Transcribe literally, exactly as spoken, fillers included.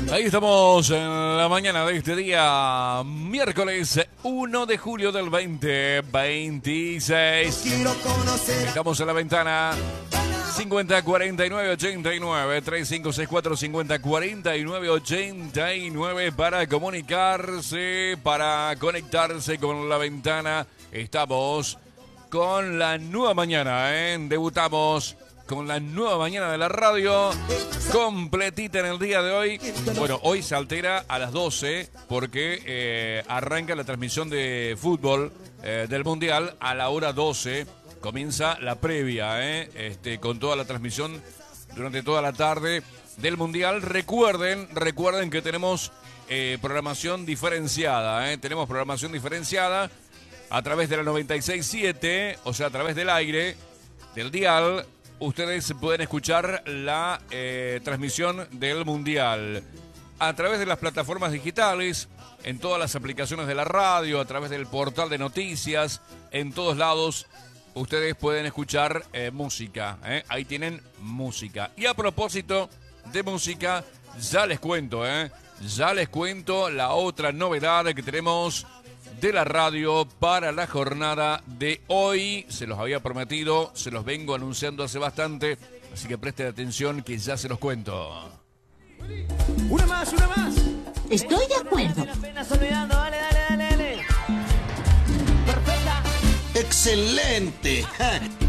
Ahí estamos en la mañana de este día, miércoles uno de julio del veinte veintiséis. Estamos en la ventana cincuenta cuarenta y nueve ochenta y nueve, treinta y cinco sesenta y cuatro cincuenta cuarenta y nueve ochenta y nueve para comunicarse, para conectarse con la ventana. Estamos con la nueva mañana, ¿eh? Debutamos con la nueva mañana de la radio, completita en el día de hoy. Bueno, hoy se altera a las doce porque eh, arranca la transmisión de fútbol eh, del Mundial a la hora doce. Comienza la previa, ¿eh? este, con toda la transmisión durante toda la tarde del Mundial. Recuerden, recuerden que tenemos eh, programación diferenciada, ¿eh? Tenemos programación diferenciada a través de la noventa y seis punto siete, o sea, a través del aire, del dial. Ustedes pueden escuchar la eh, transmisión del Mundial a través de las plataformas digitales, en todas las aplicaciones de la radio, a través del portal de noticias, en todos lados ustedes pueden escuchar eh, música, ¿eh? Ahí tienen música. Y a propósito de música, ya les cuento, ¿eh? ya les cuento la otra novedad que tenemos de la radio para la jornada de hoy. Se los había prometido, se los vengo anunciando hace bastante, así que presten atención que ya se los cuento. Una más, una más. Estoy de acuerdo. Dale, dale, dale, dale. Perfecta. ¡Excelente!